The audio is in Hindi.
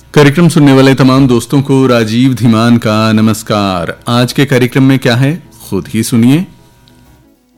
कार्यक्रम सुनने वाले तमाम दोस्तों को राजीव धीमान का नमस्कार। आज के कार्यक्रम में क्या है, खुद ही सुनिए।